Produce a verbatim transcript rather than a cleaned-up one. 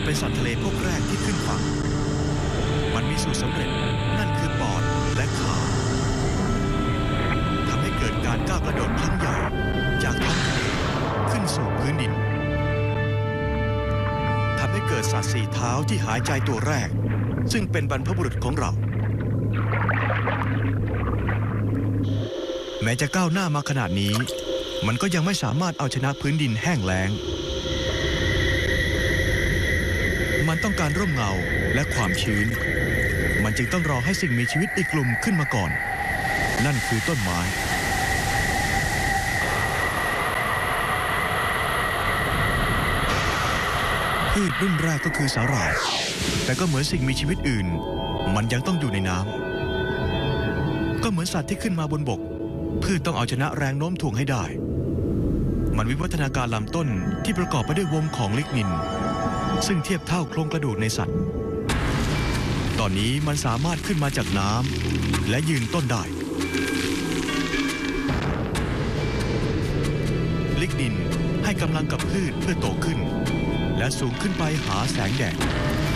เป็นสัตว์ทะเลพวกแรกที่ขึ้นฝั่งมันมีสูตรสำเร็จนั่นคือปอดและขาทำให้เกิดการก้าวกระโดดครั้งใหญ่จากท้องทะเลขึ้นสู่พื้นดินทำให้เกิดสัตว์สี่เท้าที่หายใจตัวแรกซึ่งเป็นบรรพบุรุษของเราแม้จะก้าวหน้ามาขนาดนี้มันก็ยังไม่สามารถเอาชนะพื้นดินแห้งแล้งมันต้องการร่มเงาและความชื้นมันจึงต้องรอให้สิ่งมีชีวิตอีกกลุ่มขึ้นมาก่อนนั่นคือต้นไม้พืชรุ่นแรกก็คือสาหร่ายแต่ก็เหมือนสิ่งมีชีวิตอื่นมันยังต้องอยู่ในน้ำก็เหมือนสัตว์ที่ขึ้นมาบนบกพืชต้องเอาชนะแรงโน้มถ่วงให้ได้มันวิวัฒนาการลำต้นที่ประกอบไปด้วยวงของลิกนินซึ่งเทียบเท่าโครงกระดูกในสัตว์ตอนนี้มันสามารถขึ้นมาจากน้ำและยืนต้นได้ลิกนินให้กำลังกับพืชเพื่อโตขึ้นและสูงขึ้นไปหาแสงแดด